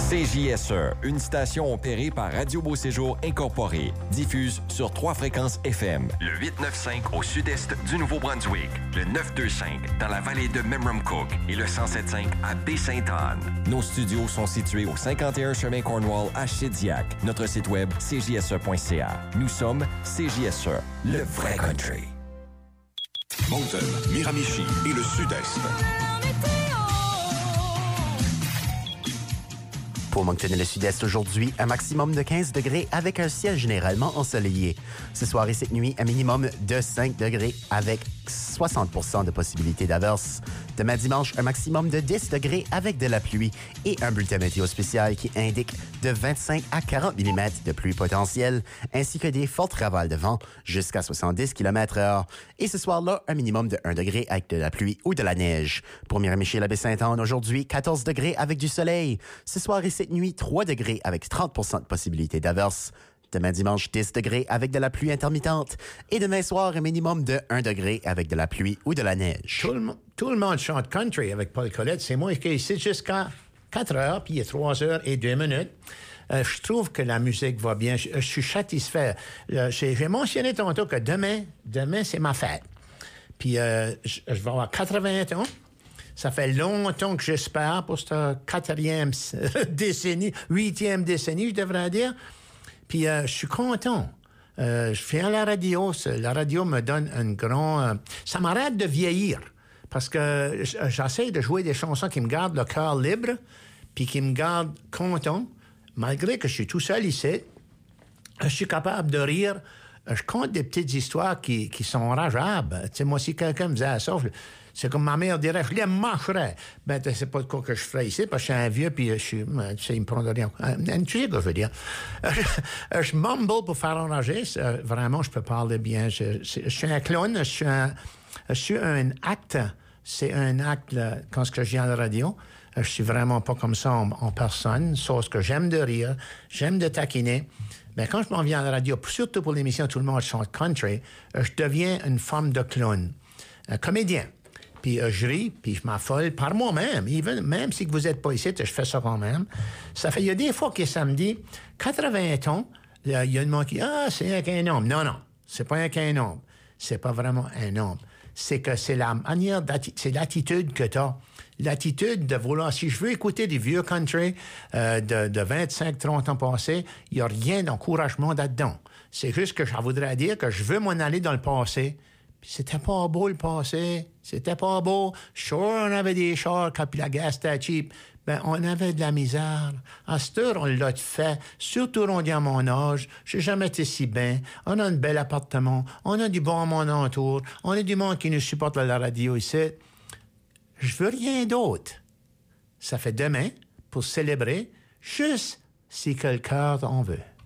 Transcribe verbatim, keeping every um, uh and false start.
C J S E, une station opérée par Radio Beau Séjour Incorporé, diffuse sur trois fréquences F M. Le huit neuf cinq au sud-est du Nouveau-Brunswick, le neuf deux cinq dans la vallée de Memramcook et le cent sept cinq à Baie-Sainte-Anne. Nos studios sont situés au cinquante et un chemin Cornwall à Shediac. Notre site web, c j s e point c a. Nous sommes C J S E, le vrai country. Moncton, Miramichi et le sud-est. Pour Moncton et le sud-est aujourd'hui, un maximum de quinze degrés avec un ciel généralement ensoleillé. Ce soir et cette nuit, un minimum de cinq degrés avec soixante pour cent de possibilité d'averse. Demain dimanche, un maximum de dix degrés avec de la pluie et un bulletin météo spécial qui indique de vingt-cinq à quarante millimètres de pluie potentielle ainsi que des fortes rafales de vent jusqu'à soixante-dix kilomètres heure. Et ce soir-là, un minimum de un degré avec de la pluie ou de la neige. Pour Miramichi et la Baie-Sainte-Anne, aujourd'hui, quatorze degrés avec du soleil. Ce soir et cette nuit, trois degrés avec trente pour cent de possibilité d'averse. Demain dimanche, dix degrés avec de la pluie intermittente. Et demain soir, un minimum de un degré avec de la pluie ou de la neige. Tout le, tout le monde chante country avec Paul Colette. C'est moi qui est ici jusqu'à quatre heures, puis il est trois heures et deux minutes. Euh, je trouve que la musique va bien. Je, je suis satisfait. Euh, j'ai, j'ai mentionné tantôt que demain, demain, c'est ma fête. Puis euh, je, je vais avoir quatre-vingts ans. Ça fait longtemps que j'espère pour cette quatrième décennie, huitième décennie, je devrais dire. Puis euh, je suis content. Euh, je fais à la radio. La radio me donne un grand... Euh, ça m'arrête de vieillir. Parce que j'essaie de jouer des chansons qui me gardent le cœur libre, puis qui me gardent content. Malgré que je suis tout seul ici, je suis capable de rire. Je compte des petites histoires qui, qui sont rageables. Tu sais, moi, si quelqu'un me faisait ça, je, c'est comme ma mère dirait, je les mâcherais. Ben, tu sais pas de quoi que je ferais ici, parce que je suis un vieux, puis je suis, tu sais, il me prend de rien. Tu sais ce que je veux dire. Je, je mumble pour faire enrager. Vraiment, je peux parler bien. Je, je suis un clown, je suis un, je suis un acte. C'est un acte, là, quand je viens à la radio. Je suis vraiment pas comme ça en, en personne, sauf que j'aime de rire, j'aime de taquiner. Mais quand je m'en viens à la radio, surtout pour l'émission Tout le monde chante country, je deviens une forme de clown, un comédien. Puis je ris, puis je m'affole par moi-même. Even, même si vous n'êtes pas ici, je fais ça quand même. Ça fait, il y a des fois que ça me dit, quatre-vingts ans, il y a une monde qui dit, ah, c'est un homme. Non, non, c'est pas un homme. C'est pas vraiment un homme. C'est que c'est la manière, c'est l'attitude que tu as. L'attitude de vouloir, si je veux écouter des vieux country euh, de, de vingt-cinq trente ans passés, il n'y a rien d'encouragement là-dedans. C'est juste que je voudrais dire que je veux m'en aller dans le passé. Puis c'était pas beau le passé. C'était pas beau. Sure, on avait des chars quand la gaz était cheap. Ben, on avait de la misère. À cette heure, on l'a fait. Surtout rendu à mon âge. J'ai jamais été si bien. On a un bel appartement. On a du bon monde autour. On a du monde qui nous supporte à la radio ici. Je veux rien d'autre. Ça fait demain pour célébrer, juste si que le cœur en veut.